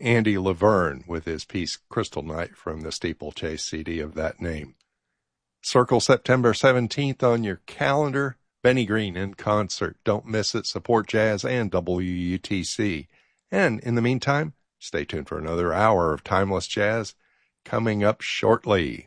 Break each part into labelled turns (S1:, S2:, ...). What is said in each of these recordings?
S1: Andy Laverne with his piece Crystal Night from the Steeplechase CD of that name. Circle September 17th on your calendar. Benny Green in concert. Don't miss it. Support jazz and WUTC. And in the meantime, stay tuned for another hour of timeless jazz coming up shortly.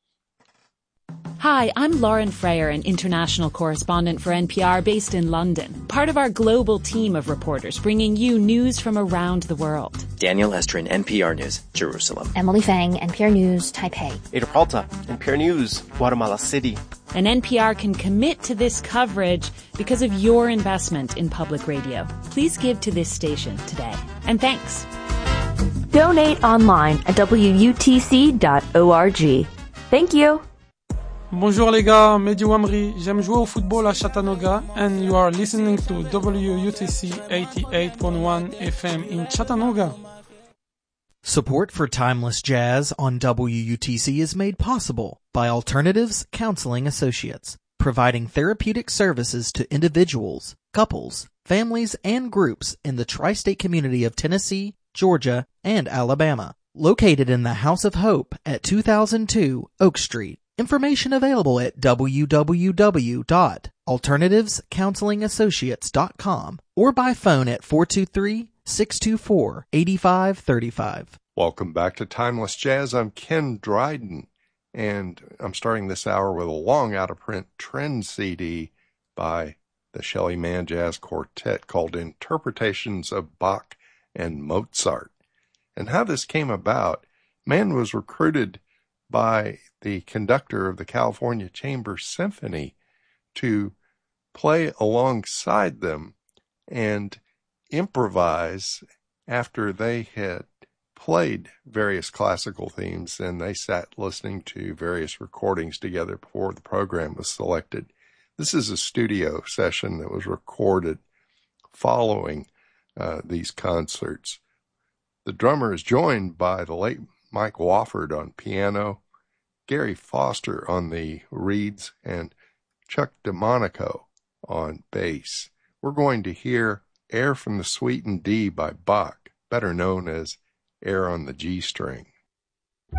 S2: Hi, I'm Lauren Freyer, an international correspondent for NPR based in London, part of our global team of reporters bringing you news from around the world.
S3: Daniel Estrin, NPR News, Jerusalem.
S4: Emily Fang, NPR News, Taipei.
S5: Ada Peralta, NPR News, Guatemala City.
S2: And NPR can commit to this coverage because of your investment in public radio. Please give to this station today. And thanks.
S6: Donate online at WUTC.org. Thank you.
S7: Bonjour les gars, Mehdi Ouamri. J'aime jouer au football à Chattanooga and you are listening to WUTC 88.1 FM in Chattanooga.
S8: Support for Timeless Jazz on WUTC is made possible by Alternatives Counseling Associates, providing therapeutic services to individuals, couples, families, and groups in the tri-state community of Tennessee, Georgia, and Alabama. Located in the House of Hope at 2002 Oak Street. Information available at www.alternativecounselingassociates.com or by phone at 423-624-8535.
S1: Welcome back to Timeless Jazz. I'm Ken Dryden, and I'm starting this hour with a long out-of-print trend CD by the Shelly Manne Jazz Quartet called Interpretations of Bach and Mozart. And how this came about, Manne was recruited by the conductor of the California Chamber Symphony to play alongside them and improvise after they had played various classical themes, and they sat listening to various recordings together before the program was selected. This is a studio session that was recorded following these concerts. The drummer is joined by the late Mike Wofford on piano, Gary Foster on the reeds, and Chuck DeMonico on bass. We're going to hear Air from the Suite in D by Bach, better known as Air on the G string.